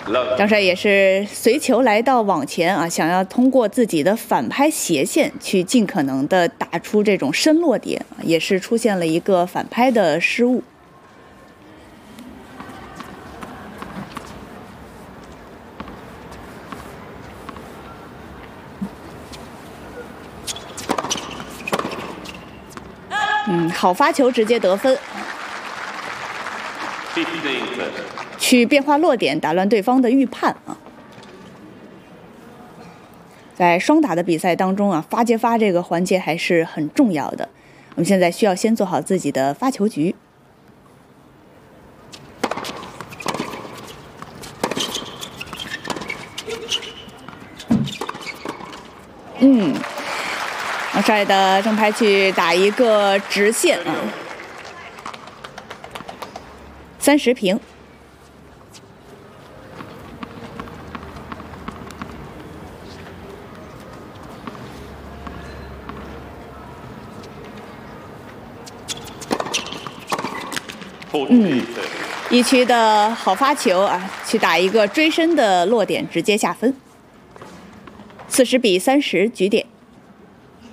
张帅也是随球来到网前啊，想要通过自己的反拍斜线去尽可能的打出这种深落点，也是出现了一个反拍的失误。好发球直接得分。去变化落点，打乱对方的预判啊。在双打的比赛当中啊，发接发这个环节还是很重要的。我们现在需要先做好自己的发球局。张帅的正拍去打一个直线啊，30平。一区的好发球啊，去打一个追身的落点，直接下分。40比30，局点。